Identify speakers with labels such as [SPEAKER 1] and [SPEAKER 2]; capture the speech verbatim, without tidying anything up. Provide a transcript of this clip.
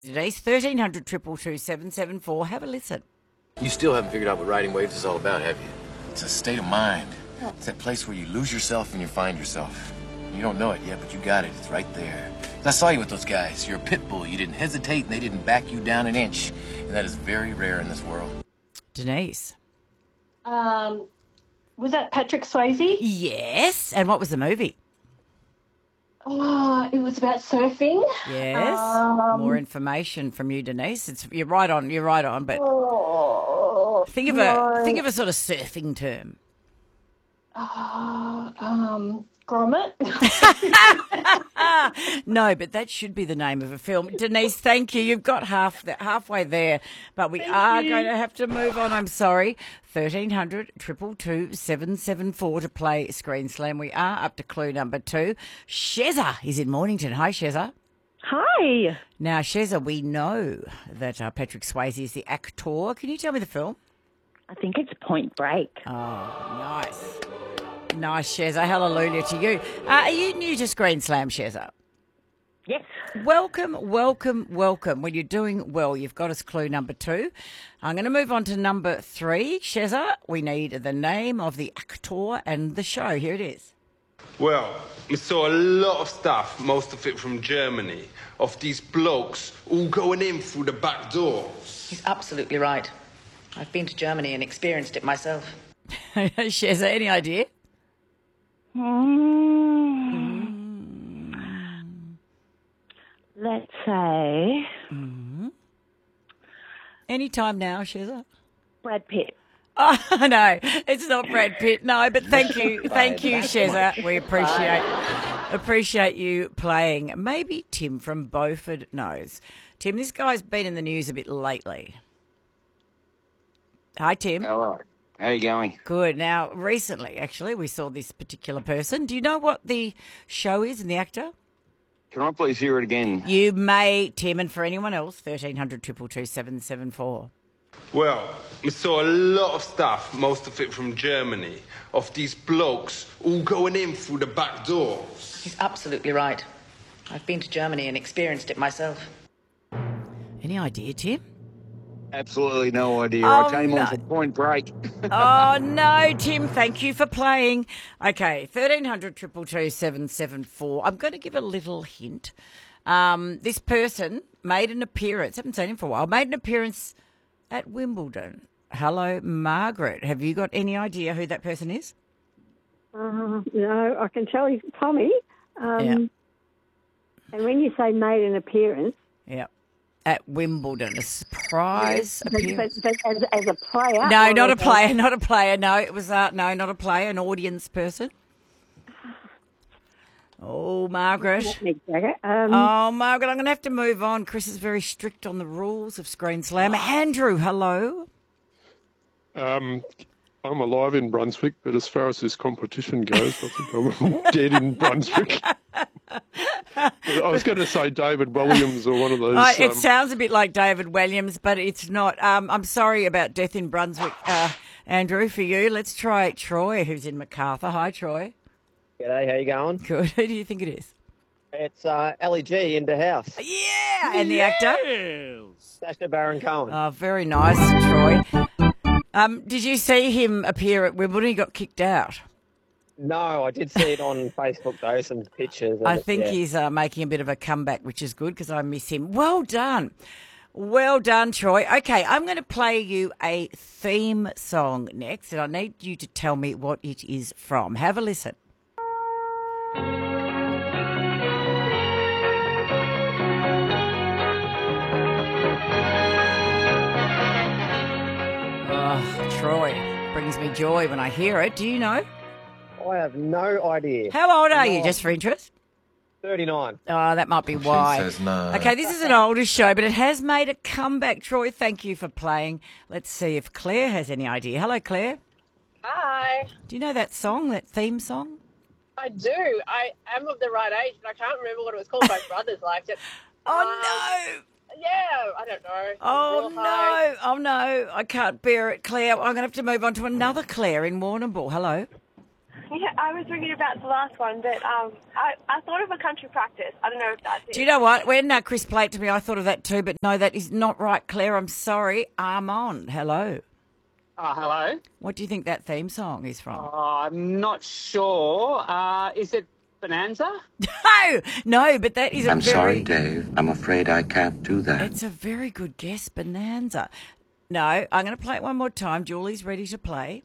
[SPEAKER 1] Today's thirteen hundred two two seven seven four. Have a listen.
[SPEAKER 2] You still haven't figured out what riding waves is all about, have you? It's a state of mind. It's that place where you lose yourself and you find yourself. You don't know it yet, but you got it. It's right there. I saw you with those guys. You're a pit bull. You didn't hesitate, and they didn't back you down an inch. And that is very rare in this world.
[SPEAKER 1] Denise.
[SPEAKER 3] Um, was that Patrick Swayze?
[SPEAKER 1] Yes. And what was the movie?
[SPEAKER 3] Oh, it was about surfing.
[SPEAKER 1] Yes.
[SPEAKER 3] Um,
[SPEAKER 1] More information from you, Denise. It's you're right on. You're right on. But
[SPEAKER 3] oh,
[SPEAKER 1] think of
[SPEAKER 3] no.
[SPEAKER 1] a think of a sort of surfing term.
[SPEAKER 3] Oh, um, Grommet.
[SPEAKER 1] No, but that should be the name of a film. Denise, thank you. You've got half the, halfway there, but we
[SPEAKER 3] Thank
[SPEAKER 1] are
[SPEAKER 3] you.
[SPEAKER 1] going to have to move on. I'm sorry. thirteen hundred two two two seven seven four to play Screen Slam. We are up to clue number two. Shezza is in Mornington. Hi, Shezza.
[SPEAKER 4] Hi.
[SPEAKER 1] Now, Shezza, we know that uh, Patrick Swayze is the actor. Can you tell me the film?
[SPEAKER 4] I think it's Point Break.
[SPEAKER 1] Oh, nice. Nice, Shezza. Hallelujah to you. Uh, are you new to Screen Slam, Shezza?
[SPEAKER 4] Yes.
[SPEAKER 1] Welcome, welcome, welcome. Well, you're doing well. You've got us clue number two. I'm going to move on to number three. Shezza, we need the name of the actor and the show. Here it is.
[SPEAKER 5] Well, we saw a lot of stuff, most of it from Germany, of these blokes all going in through the back door.
[SPEAKER 6] He's absolutely right. I've been to Germany and experienced it myself.
[SPEAKER 1] Shezza, any idea?
[SPEAKER 4] Mm. Let's say
[SPEAKER 1] Mm-hmm. Any time now, Shezza?
[SPEAKER 4] Brad Pitt.
[SPEAKER 1] Oh, no, it's not Brad Pitt. No, but thank you. Thank you, Shezza. We appreciate appreciate you playing. Maybe Tim from Beaufort knows. Tim, this guy's been in the news a bit lately. Hi, Tim.
[SPEAKER 7] Hello. How you going?
[SPEAKER 1] Good. Now, recently, actually, we saw this particular person. Do you know what the show is and the actor?
[SPEAKER 7] Can I please hear it again?
[SPEAKER 1] You may, Tim, and for anyone else, thirteen hundred two two two seven seven four.
[SPEAKER 5] Well, we saw a lot of stuff, most of it from Germany, of these blokes all going in through the back door.
[SPEAKER 6] He's absolutely right. I've been to Germany and experienced it myself.
[SPEAKER 1] Any idea, Tim?
[SPEAKER 7] Absolutely no idea.
[SPEAKER 1] Oh,
[SPEAKER 7] I came
[SPEAKER 1] no.
[SPEAKER 7] on for Point Break.
[SPEAKER 1] Oh, no, Tim, thank you for playing. Okay, thirteen hundred two two two seven seven four. I'm going to give a little hint. Um, this person made an appearance, haven't seen him for a while, made an appearance at Wimbledon. Hello, Margaret. Have you got any idea who that person is?
[SPEAKER 8] Uh, no, I can tell you, Tommy. Um,
[SPEAKER 1] Yeah.
[SPEAKER 8] And when you say made an appearance,
[SPEAKER 1] Yeah. At Wimbledon, a surprise
[SPEAKER 8] but,
[SPEAKER 1] appearance.
[SPEAKER 8] but, but as, as a player?
[SPEAKER 1] No,
[SPEAKER 8] or
[SPEAKER 1] not a
[SPEAKER 8] as
[SPEAKER 1] player, not a player. No, it was, uh, no, not a player, an audience person. Oh, Margaret.
[SPEAKER 8] Mick Jagger. Um,
[SPEAKER 1] Oh, Margaret, I'm going to have to move on. Chris is very strict on the rules of Screen Slam. Andrew, hello.
[SPEAKER 9] Um, I'm alive in Brunswick, but as far as this competition goes, I think I'm dead in Brunswick. I was going to say David Williams or one of those.
[SPEAKER 1] Uh, it
[SPEAKER 9] um,
[SPEAKER 1] sounds a bit like David Williams, but it's not. Um, I'm sorry about Death in Brunswick, uh, Andrew, for you. Let's try Troy, who's in Macarthur. Hi, Troy.
[SPEAKER 10] G'day, how you going?
[SPEAKER 1] Good. Who do you think it is?
[SPEAKER 10] It's uh, Ellie G in the house.
[SPEAKER 1] Yeah, and the actor?
[SPEAKER 10] Sacha Baron Cohen.
[SPEAKER 1] Oh, very nice, Troy. Um, did you see him appear at Wimbledon? He got kicked out.
[SPEAKER 10] No, I did see it on Facebook though, some pictures. Of
[SPEAKER 1] I
[SPEAKER 10] it,
[SPEAKER 1] think
[SPEAKER 10] yeah.
[SPEAKER 1] he's uh, making a bit of a comeback, which is good because I miss him. Well done. Well done, Troy. Okay, I'm going to play you a theme song next, and I need you to tell me what it is from. Have a listen. Oh, Troy, brings me joy when I hear it. Do you know?
[SPEAKER 10] I have no idea.
[SPEAKER 1] How old are
[SPEAKER 10] No.
[SPEAKER 1] you, just for interest?
[SPEAKER 10] thirty-nine.
[SPEAKER 1] Oh, that might be why.
[SPEAKER 2] says no.
[SPEAKER 1] Okay, this is an older show, but it has made a comeback. Troy, thank you for playing. Let's see if Claire has any idea. Hello, Claire.
[SPEAKER 11] Hi.
[SPEAKER 1] Do you know that song, that theme song?
[SPEAKER 11] I do. I am of the right age, but I can't remember what it was called. My brothers liked it.
[SPEAKER 1] Oh,
[SPEAKER 11] Um,
[SPEAKER 1] no.
[SPEAKER 11] Yeah, I don't know.
[SPEAKER 1] Oh,
[SPEAKER 11] Real high.
[SPEAKER 1] no. Oh, no. I can't bear it, Claire. I'm going to have to move on to another Claire in Warrnambool. Hello.
[SPEAKER 12] Yeah, I was thinking about the last one, but um, I, I thought of a country practice. I don't know if that's it.
[SPEAKER 1] Do you know what? When uh, Chris played to me, I thought of that too, but no, that is not right, Claire. I'm sorry. Armand, hello.
[SPEAKER 13] Uh, hello.
[SPEAKER 1] What do you think that theme song is from?
[SPEAKER 13] Uh, I'm not sure. Uh, is it Bonanza?
[SPEAKER 1] No, no, but that is a
[SPEAKER 14] I'm
[SPEAKER 1] very...
[SPEAKER 14] sorry, Dave. I'm afraid I can't do that.
[SPEAKER 1] It's a very good guess, Bonanza. No, I'm going to play it one more time. Julie's ready to play.